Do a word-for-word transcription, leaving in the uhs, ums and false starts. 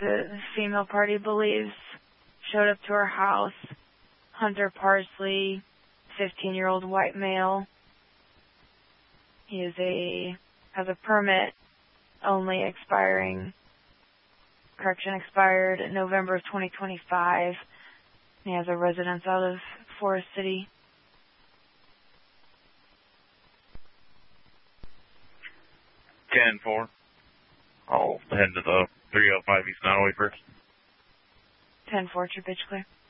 the female party believes showed up to her house. Hunter Parsley, fifteen-year-old white male. He is a has a permit only expiring, correction, expired in November of twenty twenty-five. He has a residence out of Forest City. ten four. I'll head to the three oh five East Nottoway first. ten four, your bitch clear.